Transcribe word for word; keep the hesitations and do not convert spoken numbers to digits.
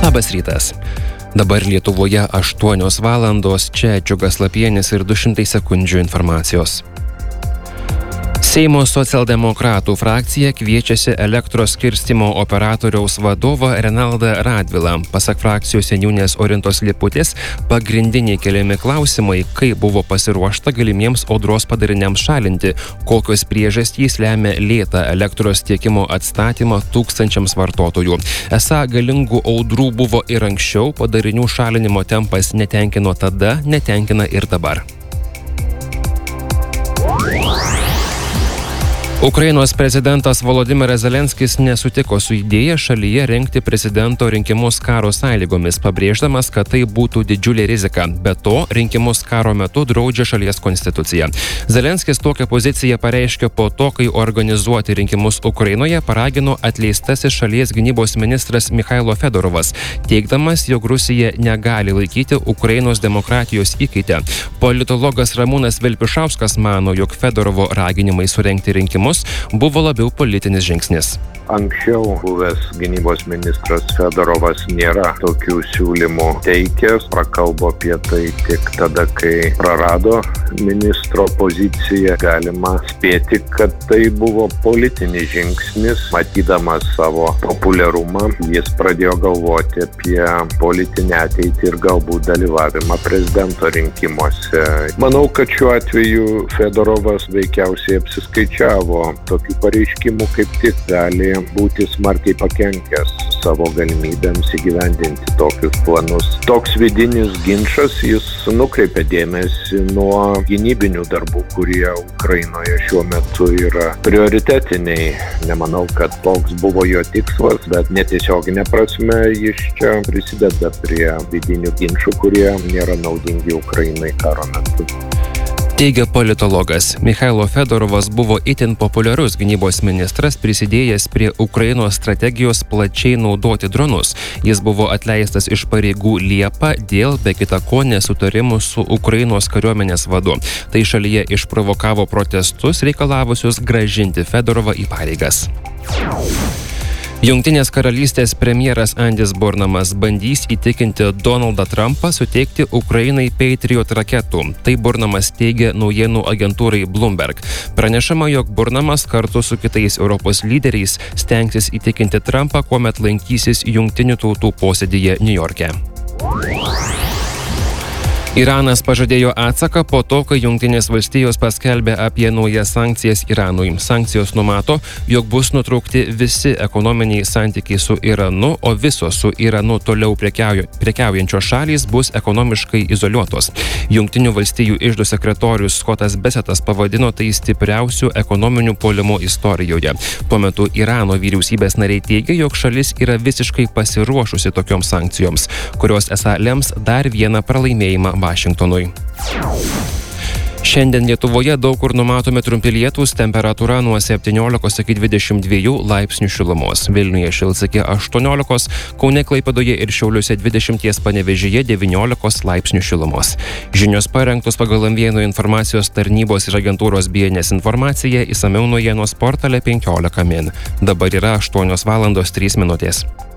Labas rytas. Dabar Lietuvoje aštuonios valandos, čia Džiugas Lapienis ir du šimtai sekundžių informacijos. Seimo socialdemokratų frakcija kviečiasi elektros skirstymo operatoriaus vadovą Renaldą Radvilą. Pasak frakcijos seniūnės Orintos Liputės, pagrindiniai keliami klausimai, kaip buvo pasiruošta galimiems audros padariniams šalinti, kokios priežastys lemia lėtą elektros tiekimo atstatymą tūkstančiams vartotojų. Esą galingų audrų buvo ir anksčiau, padarinių šalinimo tempas netenkino tada, netenkina ir dabar. Ukrainos prezidentas Volodymyras Zelenskis nesutiko su idėja šalyje rengti prezidento rinkimus karo sąlygomis, pabrėždamas, kad tai būtų didžiulė rizika. Be to, rinkimus karo metu draudžia šalies konstitucija. Zelenskis tokią poziciją pareiškė po to, kai organizuoti rinkimus Ukrainoje paragino atleistasis šalies gynybos ministras Michailo Fedorovas, teigdamas, jog Rusija negali laikyti Ukrainos demokratijos įkaite. Politologas Ramūnas Vilpišauskas mano, jog Fedorovo raginimai surengti rinkimus buvo labiau politinis žingsnis. Anksčiau buvęs gynybos ministras Fedorovas nėra tokių siūlymų teikęs, prakalbo apie tai tik tada, kai prarado ministro poziciją. Galima spėti, kad tai buvo politinis žingsnis. Matydamas savo populiarumą, jis pradėjo galvoti apie politinę ateitį ir galbūt dalyvavimą prezidento rinkimuose. Manau, kad šiuo atveju Fedorovas veikiausiai apsiskaičiavo. Tokių pareiškimų kaip tik gali būti smarkiai pakenkęs savo galimybėms įgyvendinti tokius planus. Toks vidinis ginčas, jis nukreipia dėmesį nuo gynybinių darbų, kurie Ukrainoje šiuo metu yra prioritetiniai. Nemanau, kad toks buvo jo tikslas, bet netiesioginė prasme jis čia prisideda prie vidinių ginčų, kurie nėra naudingi Ukrainai karo metu. Teigia politologas. Michailo Fedorovas buvo itin populiarus gynybos ministras, prisidėjęs prie Ukrainos strategijos plačiai naudoti dronus. Jis buvo atleistas iš pareigų Liepą dėl be kita ko nesutarimų su Ukrainos kariuomenės vadu. Tai šalyje išprovokavo protestus reikalavusius grąžinti Fedorovą į pareigas. Jungtinės karalystės premjeras Andis Burnamas bandys įtikinti Donaldą Trumpą suteikti Ukrainai Patriot raketų. Tai Burnamas teigia naujienų agentūrai Bloomberg. Pranešama, jog Burnamas kartu su kitais Europos lyderiais stengsis įtikinti Trumpą, kuomet lankysis Jungtinių tautų posėdyje Niujorke. Iranas pažadėjo atsaką po to, kai Jungtinės valstijos paskelbė apie naujas sankcijas Iranui. Sankcijos numato, jog bus nutraukti visi ekonominiai santykiai su Iranu, o visos su Iranu toliau prekiauja, prekiaujančios šalys bus ekonomiškai izoliuotos. Jungtinių valstijų iždo sekretorius Scottas Bessetas pavadino tai stipriausių ekonominių puolimų istorijoje. Tuo metu Irano vyriausybės nariai teigia, jog šalis yra visiškai pasiruošusi tokioms sankcijoms, kurios esą lems dar vieną pralaimėjimą Vašingtonui. Šiandien Lietuvoje daug kur numatomi trumpi lietūs, temperatūra nuo septyniolikos iki dvidešimt dviejų laipsnių šilumos. Vilniuje šils iki aštuoniolikos, Kaune, Klaipėdoje ir Šiauliuose dvidešimt, Panevėžyje devyniolikos laipsnių šilumos. Žinios parengtos pagal M vieno informacijos tarnybos ir agentūros B N S informaciją, išsamiau naujienos portale penkiolika min. Dabar yra aštuonios valandos trys minutės.